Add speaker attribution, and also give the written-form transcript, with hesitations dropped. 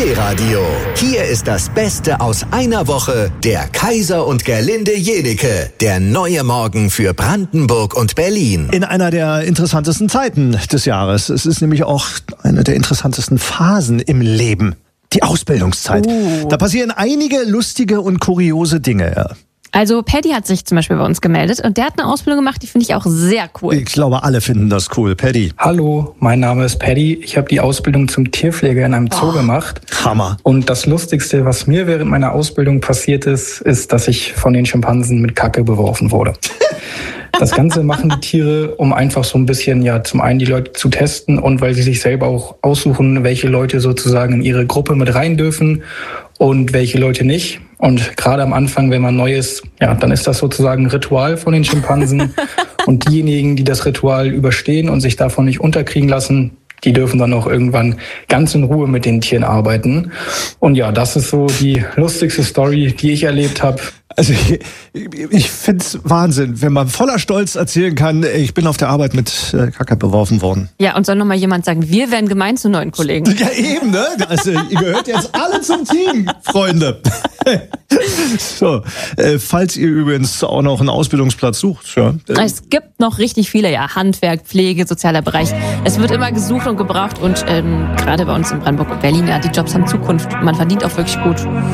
Speaker 1: D-Radio. Hier ist das Beste aus einer Woche der Kaiser und Gerlinde Jenecke. Der neue Morgen für Brandenburg und Berlin.
Speaker 2: In einer der interessantesten Zeiten des Jahres. Es ist nämlich auch eine der interessantesten Phasen im Leben. Die Ausbildungszeit. Da passieren einige lustige und kuriose Dinge.
Speaker 3: Also Paddy hat sich zum Beispiel bei uns gemeldet und der hat eine Ausbildung gemacht, die finde ich auch sehr cool.
Speaker 2: Ich glaube, alle finden das cool. Paddy.
Speaker 4: Hallo, mein Name ist Paddy. Ich habe die Ausbildung zum Tierpfleger in einem Zoo gemacht.
Speaker 2: Hammer.
Speaker 4: Und das Lustigste, was mir während meiner Ausbildung passiert ist, dass ich von den Schimpansen mit Kacke beworfen wurde. Das Ganze machen die Tiere, um einfach so ein bisschen, zum einen die Leute zu testen und weil sie sich selber auch aussuchen, welche Leute sozusagen in ihre Gruppe mit rein dürfen und welche Leute nicht. Und gerade am Anfang, wenn man neu ist, dann ist das sozusagen ein Ritual von den Schimpansen. Und diejenigen, die das Ritual überstehen und sich davon nicht unterkriegen lassen, die dürfen dann auch irgendwann ganz in Ruhe mit den Tieren arbeiten. Und das ist so die lustigste Story, die ich erlebt habe.
Speaker 2: Also ich finde es Wahnsinn, wenn man voller Stolz erzählen kann, ich bin auf der Arbeit mit Kacke beworfen worden.
Speaker 3: Ja, und soll noch mal jemand sagen, wir werden gemein zu neuen Kollegen.
Speaker 2: Ja eben, ne? Also ihr gehört jetzt alle zum Team, Freunde. So, falls ihr übrigens auch noch einen Ausbildungsplatz sucht.
Speaker 3: Es gibt noch richtig viele, Handwerk, Pflege, sozialer Bereich. Es wird immer gesucht und gebraucht und gerade bei uns in Brandenburg und Berlin, die Jobs haben Zukunft. Man verdient auch wirklich gut.